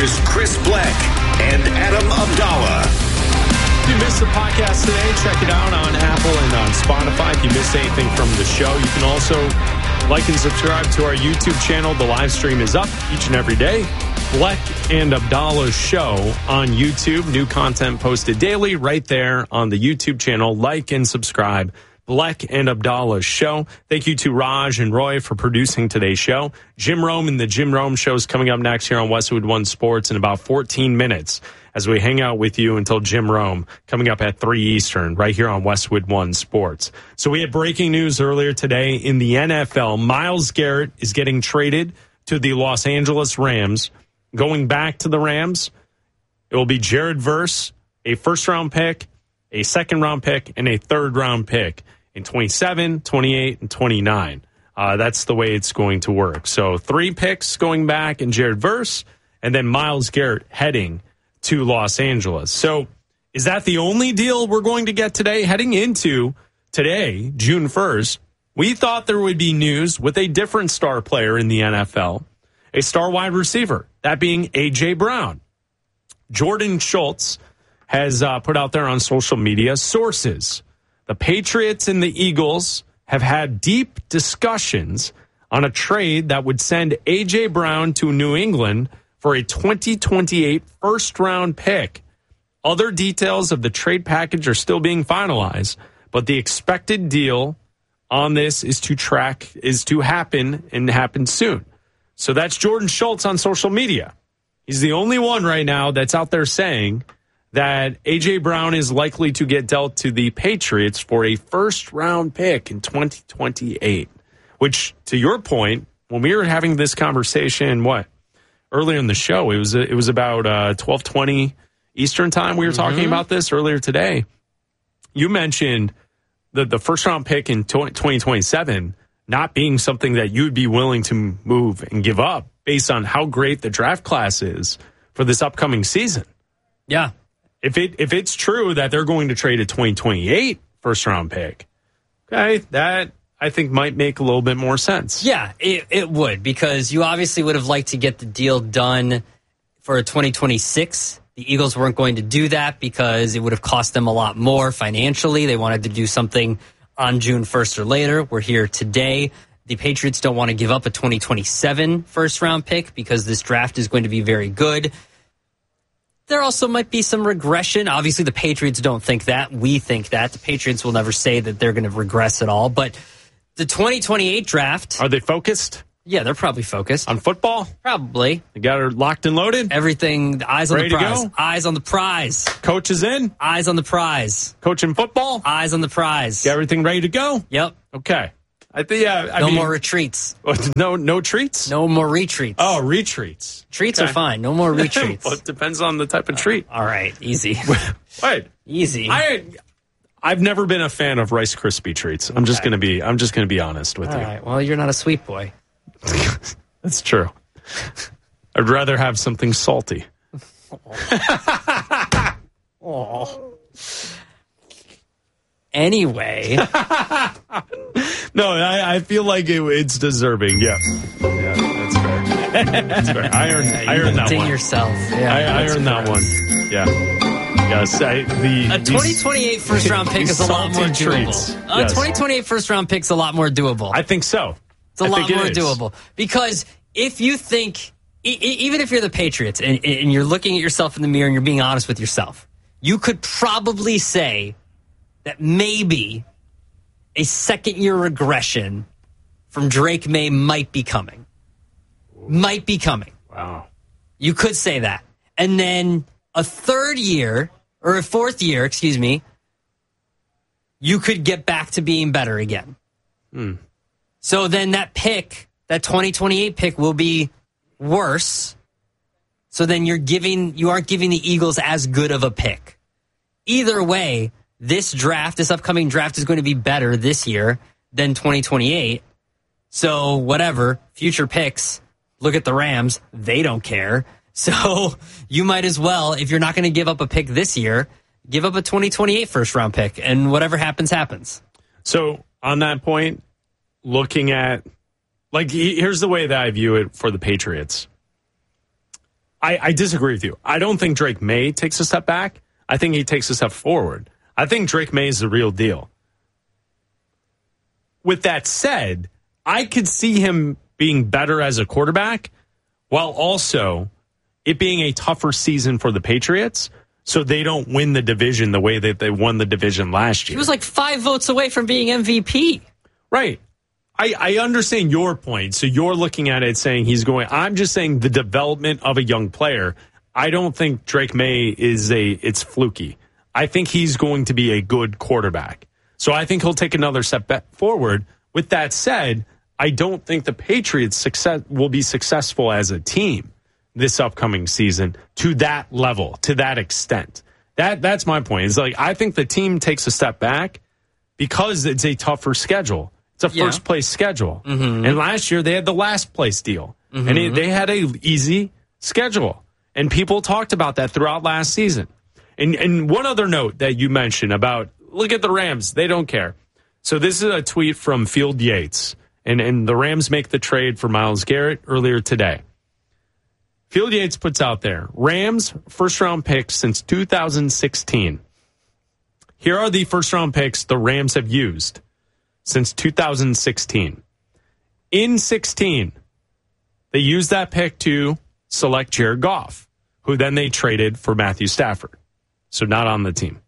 Here's Chris Black and Adam Abdallah. If you missed the podcast today, check it out on Apple and on Spotify. If you missed anything from the show, you can also like and subscribe to our YouTube channel. The live stream is up each and every day. Black and Abdallah Show on YouTube. New content posted daily right there on the YouTube channel. Like and subscribe. Black and Abdallah Show. Thank you to Raj and Roy for producing today's show. Jim Rome and the Jim Rome Show is coming up next here on Westwood One Sports in about 14 minutes as we hang out with you until Jim Rome coming up at 3 Eastern right here on Westwood One Sports. So we had breaking news earlier today in the NFL. Myles Garrett is getting traded to the Los Angeles Rams. Going back to the Rams, it will be Jared Verse, a first-round pick, a second-round pick, and a third-round pick in 27, 28, and 29. That's the way it's going to work. So 3 picks going back in Jared Verse, and then Myles Garrett heading to Los Angeles. So is that the only deal we're going to get today? Heading into today, June 1st, we thought there would be news with a different star player in the NFL, a star wide receiver, that being A.J. Brown. Jordan Schultz has put out there on social media, sources, the Patriots and the Eagles have had deep discussions on a trade that would send A.J. Brown to New England for a 2028 first-round pick. Other details of the trade package are still being finalized, but the expected deal on this is to happen and happen soon. So that's Jordan Schultz on social media. He's the only one right now that's out there saying that A.J. Brown is likely to get dealt to the Patriots for a first-round pick in 2028, which, to your point, when we were having this conversation, earlier in the show, it was about 12:20 Eastern time. We were talking about this earlier today. You mentioned the first-round pick in 2027 not being something that you'd be willing to move and give up based on how great the draft class is for this upcoming season. Yeah. If it's true that they're going to trade a 2028 first-round pick, okay, that I think might make a little bit more sense. Yeah, it would, because you obviously would have liked to get the deal done for 2026. The Eagles weren't going to do that because it would have cost them a lot more financially. They wanted to do something on June 1st or later. We're here today. The Patriots don't want to give up a 2027 first-round pick because this draft is going to be very good. There also might be some regression. Obviously, the Patriots don't think that. We think that. The Patriots will never say that they're going to regress at all, but the 2028 draft. Are they focused? Yeah, they're probably focused. On football? Probably. They got her locked and loaded? Everything, eyes on Ready the prize. to go? Eyes on the prize. Coach is in? Eyes on the prize. Coaching football? Eyes on the prize. Got everything ready to go? Yep. Okay. I think, I mean, more retreats. No treats? No more retreats. Oh, retreats. Treats are fine. No more retreats. Well, it depends on the type of treat. All right. Easy. Wait. Easy. I've never been a fan of Rice Krispie treats. I'm just gonna be honest with you. All right. Well, you're not a sweet boy. That's true. I'd rather have something salty. Oh. Anyway. No, I feel like it's deserving. Yeah, that's fair. That's fair. I earned that one. Yourself. Yeah, I earned that one. Yeah. Yes. A 2028 first round pick is a lot more doable. A 2028 first round pick is a lot more doable. I think so. It's a lot more doable, because if you think, even if you're the Patriots and you're looking at yourself in the mirror and you're being honest with yourself, you could probably say that maybe a second-year regression from Drake May might be coming. Might be coming. Wow. You could say that. And then a fourth year, you could get back to being better again. So then that 2028 pick will be worse. So then you aren't giving the Eagles as good of a pick. Either way, this upcoming draft is going to be better this year than 2028. So whatever, future picks, look at the Rams, they don't care. So you might as well, if you're not going to give up a pick this year, give up a 2028 first round pick, and whatever happens, happens. So on that point, looking at, here's the way that I view it for the Patriots. I disagree with you. I don't think Drake May takes a step back. I think he takes a step forward. I think Drake May is the real deal. With that said, I could see him being better as a quarterback while also it being a tougher season for the Patriots so they don't win the division the way that they won the division last year. He was like 5 votes away from being MVP. Right. I understand your point. So you're looking at it saying he's going. I'm just saying the development of a young player. I don't think Drake May it's fluky. I think he's going to be a good quarterback. So I think he'll take another step forward. With that said, I don't think the Patriots will be successful as a team this upcoming season to that level, to that extent. That's my point. It's like I think the team takes a step back because it's a tougher schedule. It's a first place schedule. Mm-hmm. And last year they had the last place deal. Mm-hmm. And they had a easy schedule. And people talked about that throughout last season. And one other note that you mentioned about, look at the Rams. They don't care. So this is a tweet from Field Yates. And the Rams make the trade for Myles Garrett earlier today. Field Yates puts out there, Rams first-round picks since 2016. Here are the first-round picks the Rams have used since 2016. In 16, they used that pick to select Jared Goff, who then they traded for Matthew Stafford. So not on the team.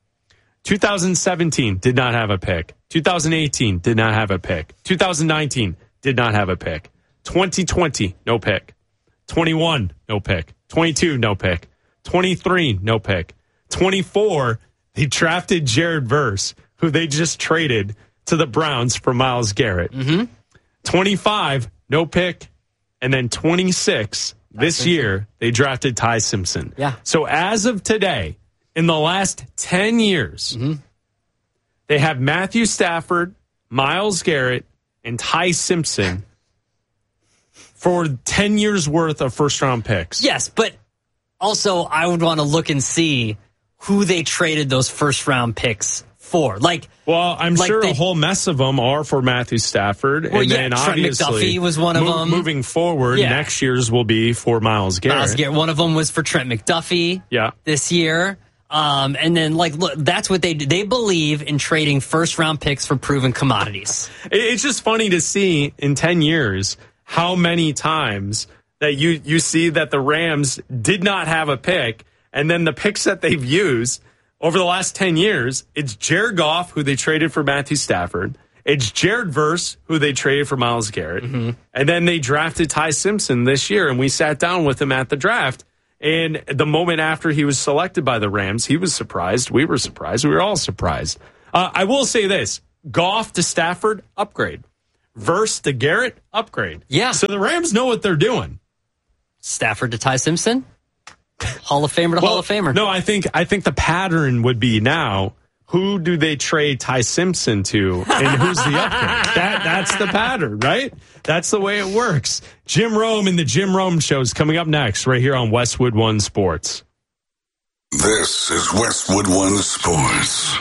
2017 did not have a pick. 2018 did not have a pick. 2019 did not have a pick. 2020, no pick. 21, no pick. 22, no pick. 23, no pick. 24, they drafted Jared Verse, who they just traded to the Browns for Myles Garrett. Mm-hmm. 25, no pick. And then 26, this year, they drafted Ty Simpson. Yeah. So as of today, in the last 10 years, they have Matthew Stafford, Myles Garrett, and Ty Simpson for 10 years worth of first-round picks. Yes, but also I would want to look and see who they traded those first-round picks for. Well, I'm sure a whole mess of them are for Matthew Stafford. Well, and then Trent obviously McDuffie was one of them. Moving forward, next year's will be for Myles Garrett. One of them was for Trent McDuffie this year. And then, look, that's what they do. They believe in trading first-round picks for proven commodities. It's just funny to see in 10 years how many times that you see that the Rams did not have a pick, and then the picks that they've used over the last 10 years, it's Jared Goff, who they traded for Matthew Stafford. It's Jared Verse, who they traded for Myles Garrett. Mm-hmm. And then they drafted Ty Simpson this year, and we sat down with him at the draft. And the moment after he was selected by the Rams, he was surprised. We were surprised. We were all surprised. I will say this. Goff to Stafford, upgrade. Verse to Garrett, upgrade. Yeah. So the Rams know what they're doing. Stafford to Ty Simpson, Hall of Famer to Hall of Famer. No, I think the pattern would be now, who do they trade Ty Simpson to, and who's the upgrade? That's the pattern, right? That's the way it works. Jim Rome and the Jim Rome Show is coming up next right here on Westwood One Sports. This is Westwood One Sports.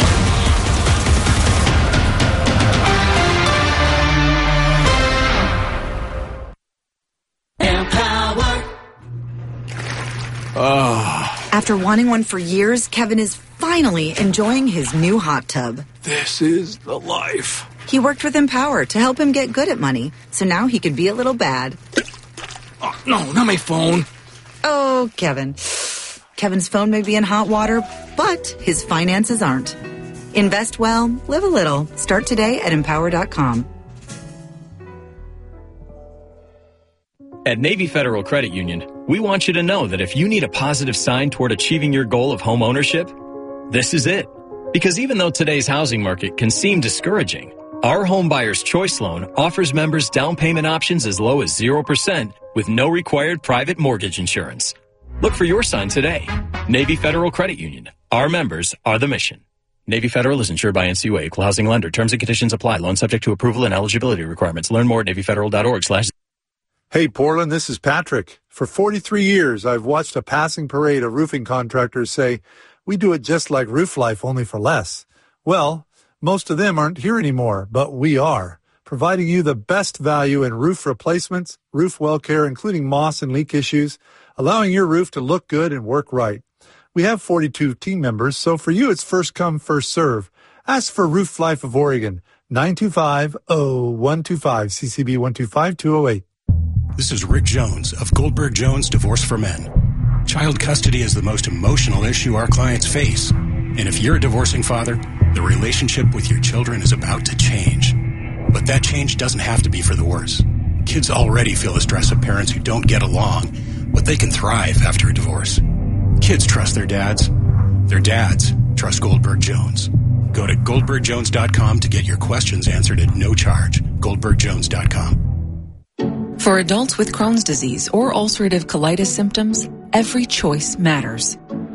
After wanting one for years, Kevin is finally enjoying his new hot tub. This is the life. He worked with Empower to help him get good at money, so now he can be a little bad. Oh, no, not my phone. Oh, Kevin. Kevin's phone may be in hot water, but his finances aren't. Invest well, live a little. Start today at Empower.com. At Navy Federal Credit Union, we want you to know that if you need a positive sign toward achieving your goal of home ownership, this is it. Because even though today's housing market can seem discouraging, our Home Buyer's Choice Loan offers members down payment options as low as 0% with no required private mortgage insurance. Look for your sign today. Navy Federal Credit Union. Our members are the mission. Navy Federal is insured by NCUA, Equal Housing Lender. Terms and conditions apply. Loan subject to approval and eligibility requirements. Learn more at NavyFederal.org/. Hey, Portland, this is Patrick. For 43 years, I've watched a passing parade of roofing contractors say, we do it just like Roof Life, only for less. Well, most of them aren't here anymore, but we are, providing you the best value in roof replacements, roof well care, including moss and leak issues, allowing your roof to look good and work right. We have 42 team members, so for you it's first come, first serve. Ask for Roof Life of Oregon, 925-0125, CCB 125208. This is Rick Jones of Goldberg Jones Divorce for Men. Child custody is the most emotional issue our clients face. And if you're a divorcing father, the relationship with your children is about to change. But that change doesn't have to be for the worse. Kids already feel the stress of parents who don't get along, but they can thrive after a divorce. Kids trust their dads. Their dads trust Goldberg Jones. Go to goldbergjones.com to get your questions answered at no charge. goldbergjones.com. For adults with Crohn's disease or ulcerative colitis symptoms, every choice matters.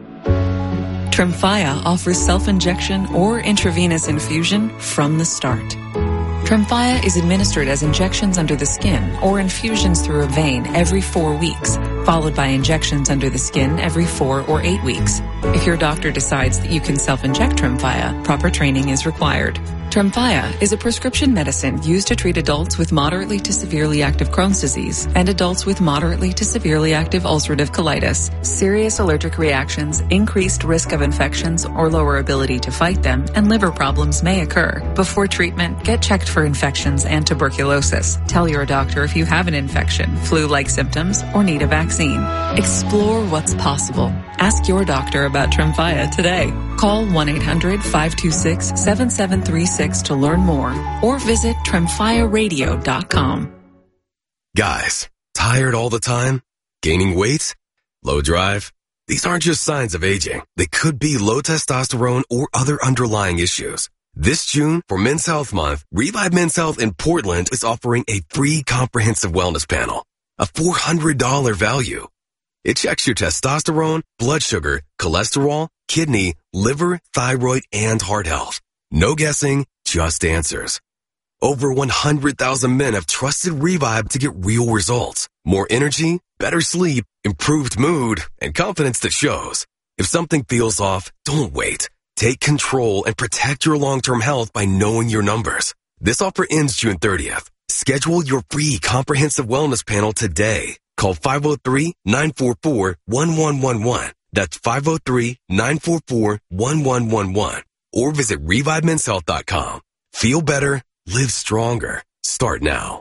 Tremfya offers self-injection or intravenous infusion from the start. Tremfya is administered as injections under the skin or infusions through a vein every 4 weeks, followed by injections under the skin every 4 or 8 weeks. If your doctor decides that you can self-inject Tremfya, proper training is required. Tremfya is a prescription medicine used to treat adults with moderately to severely active Crohn's disease and adults with moderately to severely active ulcerative colitis. Serious allergic reactions, increased risk of infections or lower ability to fight them, and liver problems may occur. Before treatment, get checked for infections and tuberculosis. Tell your doctor if you have an infection, flu-like symptoms, or need a vaccine. Explore what's possible. Ask your doctor about Tremfya today. Call 1-800-526-7736 to learn more or visit TremfyaRadio.com. Guys, tired all the time? Gaining weight? Low drive? These aren't just signs of aging. They could be low testosterone or other underlying issues. This June, for Men's Health Month, Revive Men's Health in Portland is offering a free comprehensive wellness panel, a $400 value. It checks your testosterone, blood sugar, cholesterol, kidney, liver, thyroid, and heart health. No guessing, just answers. Over 100,000 men have trusted Revive to get real results. More energy, better sleep, improved mood, and confidence that shows. If something feels off, don't wait. Take control and protect your long-term health by knowing your numbers. This offer ends June 30th. Schedule your free comprehensive wellness panel today. Call 503-944-1111. That's 503-944-1111. Or visit ReviveMen'sHealth.com. Feel better, live stronger. Start now.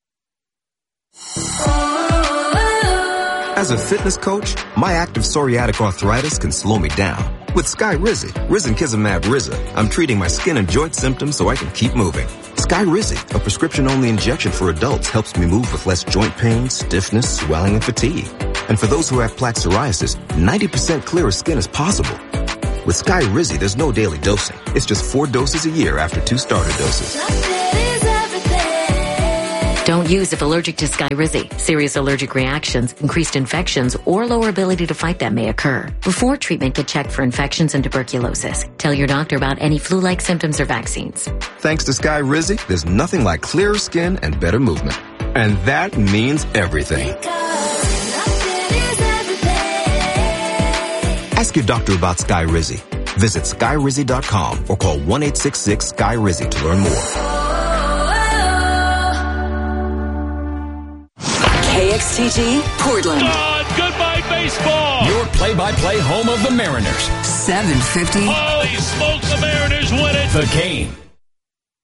As a fitness coach, my active psoriatic arthritis can slow me down. With Skyrizi, risankizumab Riza, I'm treating my skin and joint symptoms so I can keep moving. Skyrizi, a prescription-only injection for adults, helps me move with less joint pain, stiffness, swelling, and fatigue. And for those who have plaque psoriasis, 90% clearer skin is possible. With Skyrizi, there's no daily dosing. It's just 4 doses a year after 2 starter doses. Don't use if allergic to Skyrizi. Serious allergic reactions, increased infections, or lower ability to fight them may occur. Before treatment, get checked for infections and tuberculosis. Tell your doctor about any flu-like symptoms or vaccines. Thanks to Skyrizi, there's nothing like clearer skin and better movement. And that means everything. Ask your doctor about Skyrizi. Visit Skyrizi.com or call 1-866-SKY-RIZI to learn more. KXTG, Portland. Goodbye, baseball. Your play-by-play home of the Mariners. 750. Holy smokes, the Mariners win it. The Game.